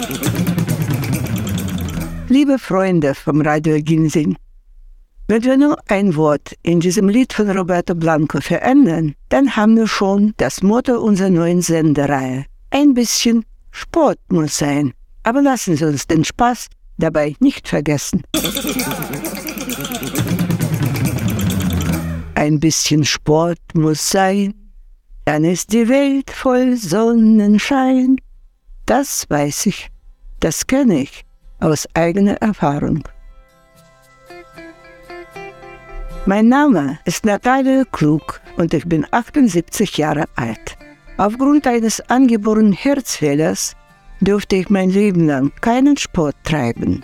Liebe Freunde vom Radio Ginseng, wenn wir nur ein Wort in diesem Lied von Roberto Blanco verändern, dann haben wir schon das Motto unserer neuen Sendereihe. Ein bisschen Sport muss sein, aber lassen Sie uns den Spaß dabei nicht vergessen. Ein bisschen Sport muss sein, dann ist die Welt voll Sonnenschein. Das weiß ich, das kenne ich aus eigener Erfahrung. Mein Name ist Natalia Klug und ich bin 78 Jahre alt. Aufgrund eines angeborenen Herzfehlers durfte ich mein Leben lang keinen Sport treiben.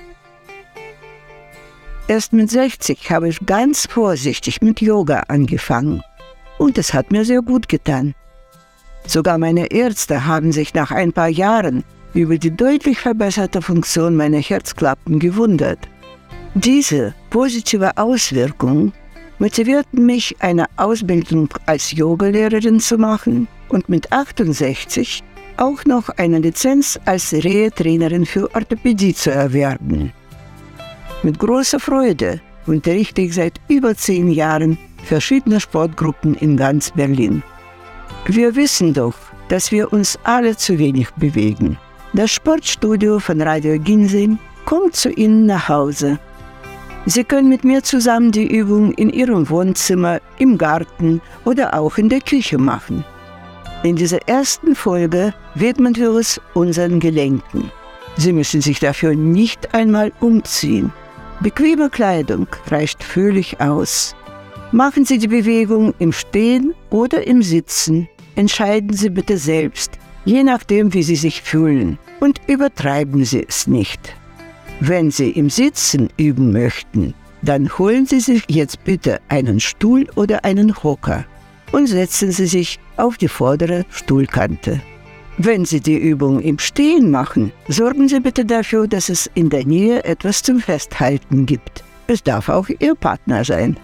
Erst mit 60 habe ich ganz vorsichtig mit Yoga angefangen und es hat mir sehr gut getan. Sogar meine Ärzte haben sich nach ein paar Jahren über die deutlich verbesserte Funktion meiner Herzklappen gewundert. Diese positive Auswirkung motivierten mich, eine Ausbildung als Yogalehrerin zu machen und mit 68 auch noch eine Lizenz als Reha-Trainerin für Orthopädie zu erwerben. Mit großer Freude unterrichte ich seit über 10 Jahren verschiedene Sportgruppen in ganz Berlin. Wir wissen doch, dass wir uns alle zu wenig bewegen. Das Sportstudio von Radio Ginseng kommt zu Ihnen nach Hause. Sie können mit mir zusammen die Übung in Ihrem Wohnzimmer, im Garten oder auch in der Küche machen. In dieser ersten Folge widmen wir uns unseren Gelenken. Sie müssen sich dafür nicht einmal umziehen. Bequeme Kleidung reicht völlig aus. Machen Sie die Bewegung im Stehen oder im Sitzen. Entscheiden Sie bitte selbst, je nachdem, wie Sie sich fühlen. Und übertreiben Sie es nicht. Wenn Sie im Sitzen üben möchten, dann holen Sie sich jetzt bitte einen Stuhl oder einen Hocker und setzen Sie sich auf die vordere Stuhlkante. Wenn Sie die Übung im Stehen machen, sorgen Sie bitte dafür, dass es in der Nähe etwas zum Festhalten gibt. Es darf auch Ihr Partner sein.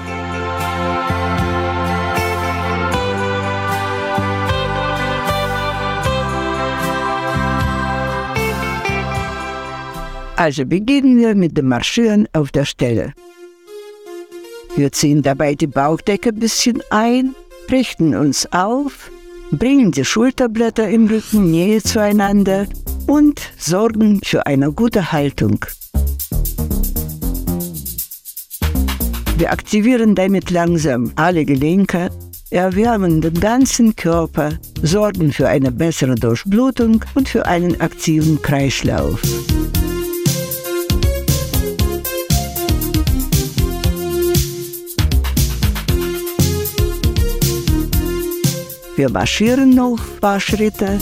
Also beginnen wir mit dem Marschieren auf der Stelle. Wir ziehen dabei die Bauchdecke ein bisschen ein, richten uns auf, bringen die Schulterblätter im Rücken näher zueinander und sorgen für eine gute Haltung. Wir aktivieren damit langsam alle Gelenke, erwärmen den ganzen Körper, sorgen für eine bessere Durchblutung und für einen aktiven Kreislauf. Wir marschieren noch ein paar Schritte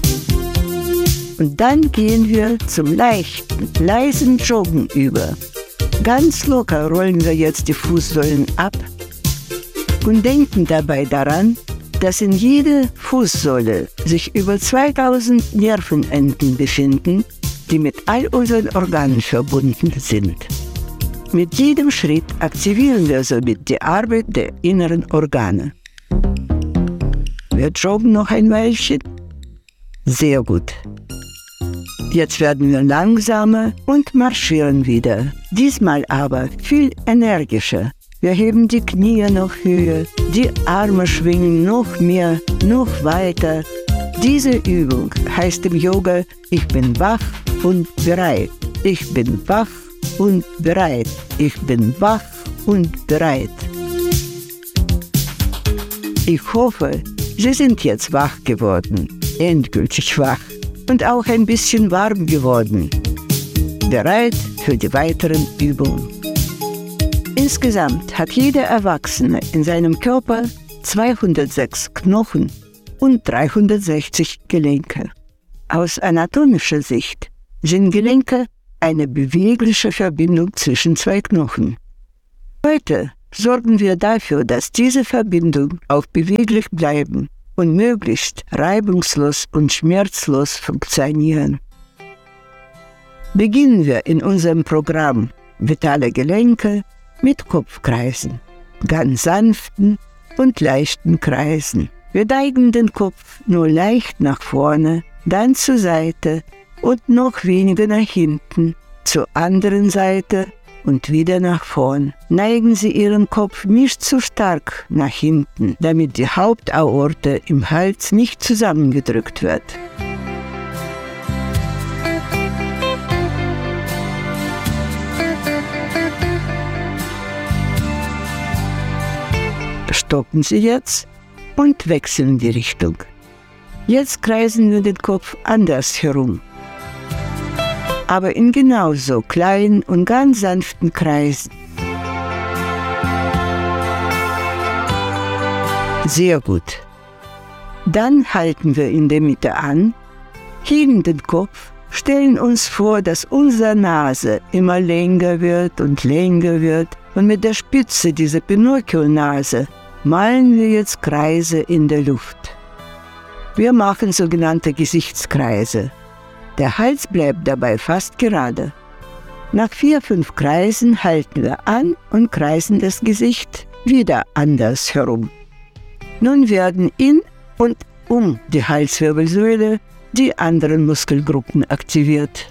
und dann gehen wir zum leichten, leisen Joggen über. Ganz locker rollen wir jetzt die Fußsohlen ab und denken dabei daran, dass in jeder Fußsohle sich über 2000 Nervenenden befinden, die mit all unseren Organen verbunden sind. Mit jedem Schritt aktivieren wir somit die Arbeit der inneren Organe. Wir joggen noch ein Weilchen. Sehr gut. Jetzt werden wir langsamer und marschieren wieder. Diesmal aber viel energischer. Wir heben die Knie noch höher, die Arme schwingen noch mehr, noch weiter. Diese Übung heißt im Yoga: Ich bin wach und bereit. Ich bin wach und bereit. Ich bin wach und bereit. Ich hoffe, Sie sind jetzt wach geworden, endgültig wach und auch ein bisschen warm geworden, bereit für die weiteren Übungen. Insgesamt hat jeder Erwachsene in seinem Körper 206 Knochen und 360 Gelenke. Aus anatomischer Sicht sind Gelenke eine bewegliche Verbindung zwischen zwei Knochen. Heute sorgen wir dafür, dass diese Verbindungen auch beweglich bleiben und möglichst reibungslos und schmerzlos funktionieren. Beginnen wir in unserem Programm Vitale Gelenke mit Kopfkreisen, ganz sanften und leichten Kreisen. Wir neigen den Kopf nur leicht nach vorne, dann zur Seite und noch weniger nach hinten, zur anderen Seite und wieder nach vorn. Neigen Sie Ihren Kopf nicht zu stark nach hinten, damit die Hauptaorte im Hals nicht zusammengedrückt wird. Stoppen Sie jetzt und wechseln die Richtung. Jetzt kreisen wir den Kopf anders herum, aber in genauso kleinen und ganz sanften Kreisen. Sehr gut. Dann halten wir in der Mitte an, heben den Kopf, stellen uns vor, dass unsere Nase immer länger wird und mit der Spitze dieser Pinocchio-Nase malen wir jetzt Kreise in der Luft. Wir machen sogenannte Gesichtskreise. Der Hals bleibt dabei fast gerade. Nach 4-5 Kreisen halten wir an und kreisen das Gesicht wieder anders herum. Nun werden in und um die Halswirbelsäule die anderen Muskelgruppen aktiviert.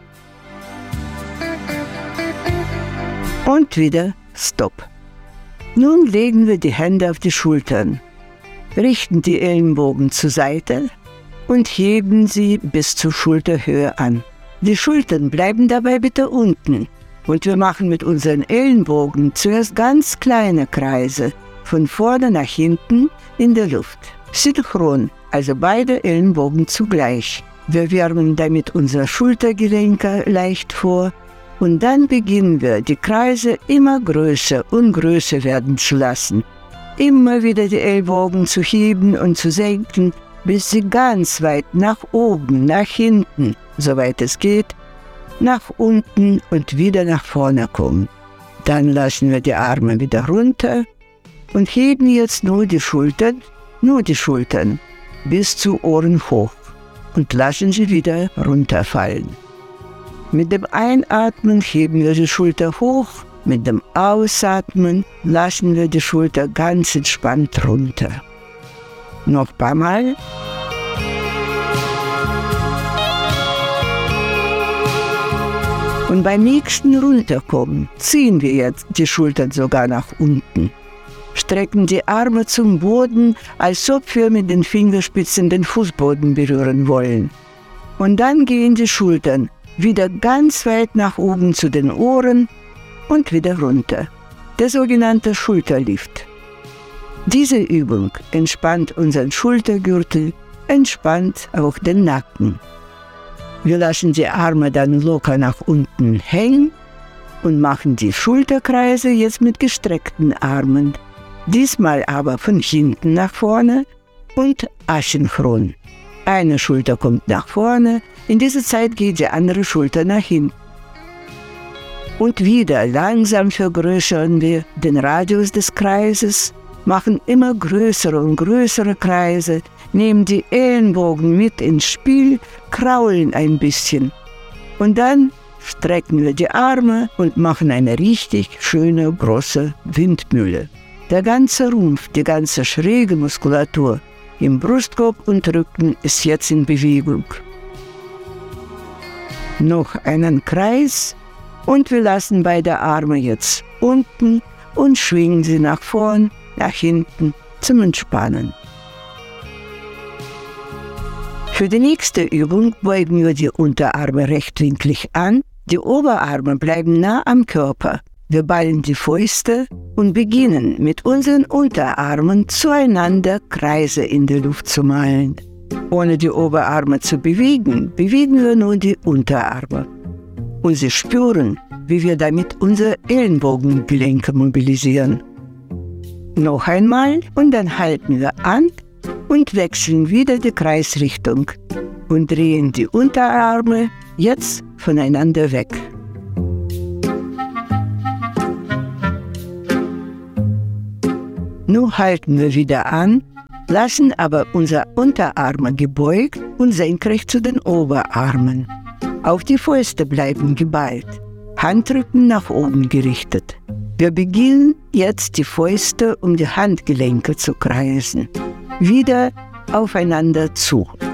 Und wieder Stopp. Nun legen wir die Hände auf die Schultern, richten die Ellenbogen zur Seite und heben sie bis zur Schulterhöhe an. Die Schultern bleiben dabei bitte unten und wir machen mit unseren Ellenbogen zuerst ganz kleine Kreise, von vorne nach hinten in der Luft. Synchron, also beide Ellenbogen zugleich. Wir wärmen damit unsere Schultergelenke leicht vor. Und dann beginnen wir, die Kreise immer größer und größer werden zu lassen. Immer wieder die Ellbogen zu heben und zu senken, bis sie ganz weit nach oben, nach hinten, soweit es geht, nach unten und wieder nach vorne kommen. Dann lassen wir die Arme wieder runter und heben jetzt nur die Schultern, bis zu Ohren hoch und lassen sie wieder runterfallen. Mit dem Einatmen heben wir die Schulter hoch, mit dem Ausatmen lassen wir die Schulter ganz entspannt runter. Noch ein paar Mal. Und beim nächsten Runterkommen ziehen wir jetzt die Schultern sogar nach unten. Strecken die Arme zum Boden, als ob wir mit den Fingerspitzen den Fußboden berühren wollen. Und dann gehen die Schultern wieder ganz weit nach oben zu den Ohren und wieder runter. Der sogenannte Schulterlift. Diese Übung entspannt unseren Schultergürtel, entspannt auch den Nacken. Wir lassen die Arme dann locker nach unten hängen und machen die Schulterkreise jetzt mit gestreckten Armen. Diesmal aber von hinten nach vorne und asynchron. Eine Schulter kommt nach vorne, in dieser Zeit geht die andere Schulter nach hinten. Und wieder langsam vergrößern wir den Radius des Kreises, machen immer größere und größere Kreise, nehmen die Ellenbogen mit ins Spiel, kraulen ein bisschen. Und dann strecken wir die Arme und machen eine richtig schöne große Windmühle. Der ganze Rumpf, die ganze schräge Muskulatur im Brustkorb und Rücken ist jetzt in Bewegung. Noch einen Kreis und wir lassen beide Arme jetzt unten und schwingen sie nach vorn, nach hinten zum Entspannen. Für die nächste Übung beugen wir die Unterarme rechtwinklig an, die Oberarme bleiben nah am Körper. Wir ballen die Fäuste und beginnen mit unseren Unterarmen zueinander Kreise in der Luft zu malen. Ohne die Oberarme zu bewegen, bewegen wir nur die Unterarme. Und Sie spüren, wie wir damit unsere Ellenbogengelenke mobilisieren. Noch einmal und dann halten wir an und wechseln wieder die Kreisrichtung und drehen die Unterarme jetzt voneinander weg. Nun halten wir wieder an, lassen aber unsere Unterarme gebeugt und senkrecht zu den Oberarmen. Auch die Fäuste bleiben geballt, Handrücken nach oben gerichtet. Wir beginnen jetzt die Fäuste um die Handgelenke zu kreisen. Wieder aufeinander zu.